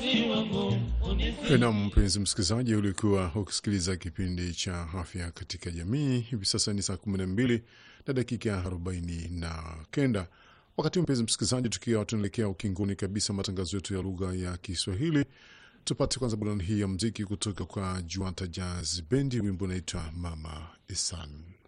Na mpenzi msikilizaji, ulikuwa ukisikiliza kipindi cha Afya katika Jamii. Hivi sasa ni saa 12 na dakika 49. Wakati mpenzi msikilizaji, tukiwa tunaelekea ukingoni kabisa matangazo yetu ya lugha ya Kiswahili, tupate kwanza burudani hii ya muziki kutoka kwa Juanta Jazz Bendi, wimbo unaitwa Mama Isan.